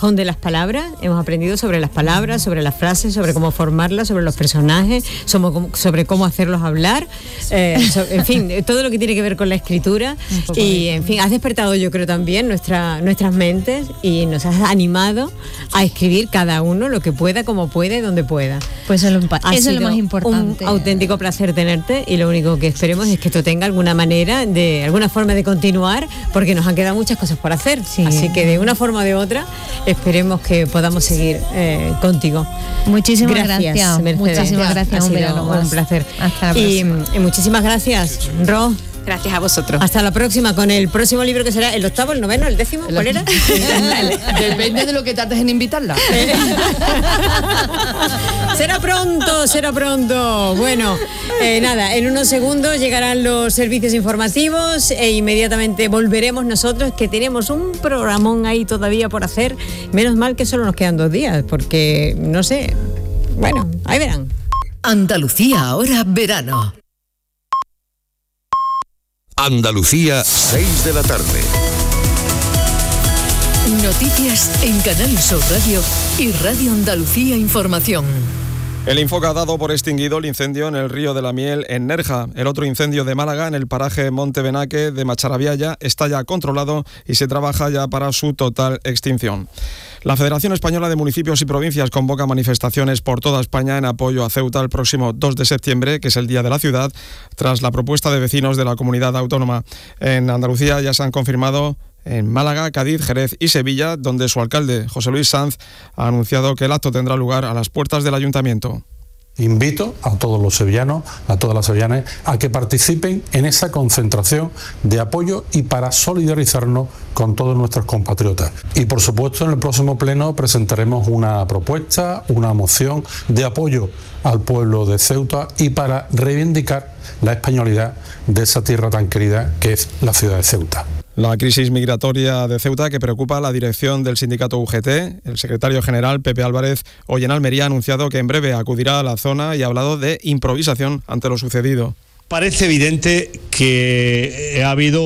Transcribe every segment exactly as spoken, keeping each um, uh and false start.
cajón de las palabras, hemos aprendido sobre las palabras, sobre las frases, sobre cómo formarlas, sobre los personajes, sobre cómo hacerlos hablar, eh, sobre, en fin, todo lo que tiene que ver con la escritura. Y, en fin, has despertado, yo creo, también nuestra, nuestras mentes y nos has animado a escribir cada uno lo que pueda, como puede, donde pueda. Pues eso, eso es lo más importante. Un auténtico placer tenerte, y lo único que esperemos es que esto tenga alguna manera, de alguna forma de continuar, porque nos han quedado muchas cosas por hacer. Sí. Así que de una forma o de otra esperemos que podamos seguir eh, contigo. Muchísimas gracias, gracias Mercedes. Muchísimas gracias. Ha un, sido un placer. Hasta la y, próxima. y muchísimas gracias, Ro. Gracias a vosotros. Hasta la próxima con el próximo libro, que será el octavo, el noveno, el décimo. ¿Cuál era? Depende de lo que tardes en invitarla. Será pronto, será pronto. Bueno, eh, nada, en unos segundos llegarán los servicios informativos e inmediatamente volveremos nosotros, que tenemos un programón ahí todavía por hacer. Menos mal que solo nos quedan dos días, porque no sé. Bueno, ahí verán. Andalucía ahora verano. Andalucía, seis de la tarde. Noticias en Canal Sur Radio y Radio Andalucía Información. El Infoca ha dado por extinguido el incendio en el Río de la Miel, en Nerja. El otro incendio de Málaga, en el paraje Monte Benaque de Macharabiaya, está ya controlado y se trabaja ya para su total extinción. La Federación Española de Municipios y Provincias convoca manifestaciones por toda España en apoyo a Ceuta el próximo dos de septiembre, que es el Día de la Ciudad, tras la propuesta de vecinos de la comunidad autónoma. En Andalucía ya se han confirmado en Málaga, Cádiz, Jerez y Sevilla, donde su alcalde, José Luis Sanz, ha anunciado que el acto tendrá lugar a las puertas del ayuntamiento. Invito a todos los sevillanos, a todas las sevillanas, a que participen en esa concentración de apoyo y para solidarizarnos con todos nuestros compatriotas. Y por supuesto, en el próximo pleno presentaremos una propuesta, una moción de apoyo al pueblo de Ceuta y para reivindicar la españolidad de esa tierra tan querida que es la ciudad de Ceuta. La crisis migratoria de Ceuta, que preocupa a la dirección del sindicato U G T, el secretario general Pepe Álvarez, hoy en Almería ha anunciado que en breve acudirá a la zona y ha hablado de improvisación ante lo sucedido. Parece evidente que ha habido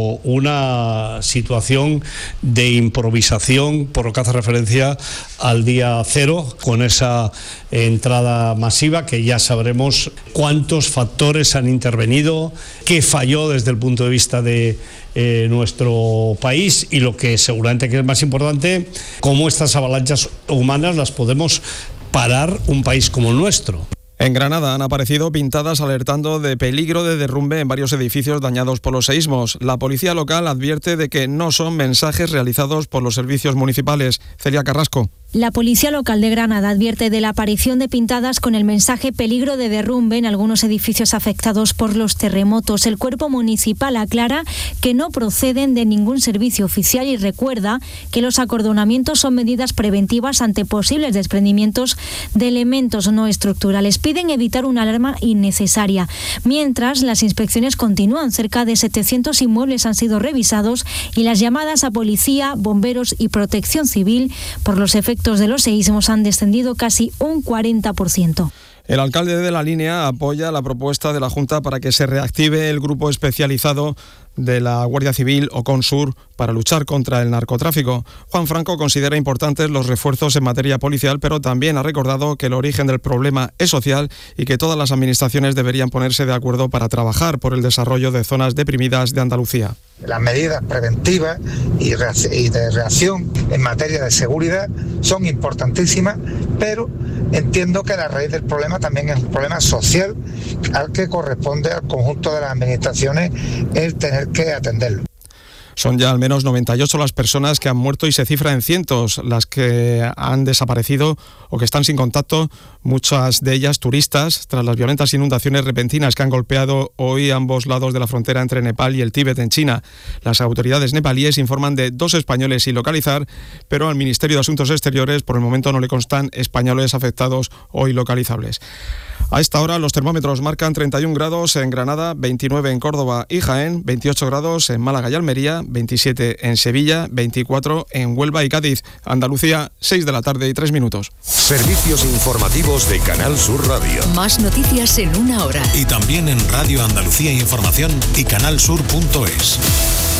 una situación de improvisación, por lo que hace referencia al día cero, con esa entrada masiva, que ya sabremos cuántos factores han intervenido, qué falló desde el punto de vista de eh, nuestro país, y lo que seguramente que es más importante, cómo estas avalanchas humanas las podemos parar un país como el nuestro. En Granada han aparecido pintadas alertando de peligro de derrumbe en varios edificios dañados por los seísmos. La policía local advierte de que no son mensajes realizados por los servicios municipales. Celia Carrasco. La Policía Local de Granada advierte de la aparición de pintadas con el mensaje peligro de derrumbe en algunos edificios afectados por los terremotos. El cuerpo municipal aclara que no proceden de ningún servicio oficial y recuerda que los acordonamientos son medidas preventivas ante posibles desprendimientos de elementos no estructurales. Piden evitar una alarma innecesaria. Mientras, las inspecciones continúan. Cerca de setecientos inmuebles han sido revisados y las llamadas a policía, bomberos y protección civil por los efectos de los seísmos han descendido casi un cuarenta por ciento. El alcalde de La Línea apoya la propuesta de la Junta para que se reactive el grupo especializado de la Guardia Civil Oconsur para luchar contra el narcotráfico. Juan Franco considera importantes los refuerzos en materia policial, pero también ha recordado que el origen del problema es social y que todas las administraciones deberían ponerse de acuerdo para trabajar por el desarrollo de zonas deprimidas de Andalucía. Las medidas preventivas y de reacción en materia de seguridad son importantísimas, pero entiendo que la raíz del problema también es un problema social al que corresponde al conjunto de las administraciones el tener que atenderlo. Son ya al menos noventa y ocho las personas que han muerto y se cifra en cientos las que han desaparecido o que están sin contacto, muchas de ellas turistas, tras las violentas inundaciones repentinas que han golpeado hoy ambos lados de la frontera entre Nepal y el Tíbet en China. Las autoridades nepalíes informan de dos españoles sin localizar, pero al Ministerio de Asuntos Exteriores por el momento no le constan españoles afectados o ilocalizables. A esta hora los termómetros marcan treinta y un grados en Granada, veintinueve en Córdoba y Jaén, veintiocho grados en Málaga y Almería, veintisiete en Sevilla, veinticuatro en Huelva y Cádiz. Andalucía, seis de la tarde y tres minutos. Servicios informativos de Canal Sur Radio. Más noticias en una hora. Y también en Radio Andalucía Información y canal sur punto es.